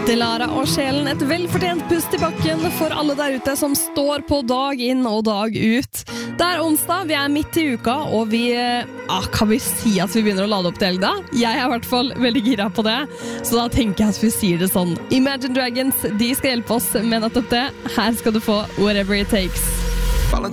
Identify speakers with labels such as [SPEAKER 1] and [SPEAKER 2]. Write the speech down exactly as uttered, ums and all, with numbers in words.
[SPEAKER 1] Lara og sjelen, et velfortjent pust i bakken for alle der ute som står på dag inn og dag ut. Det er onsdag, vi er midt i uka, og vi, ah, kan vi si at vi begynner å lade opp til helga? Jeg er i hvert fall veldig gira på det, så da tenker jeg at vi sier det sånn. Imagine Dragons, de skal hjelpe oss med nettopp det. Her skal du få Whatever It Takes.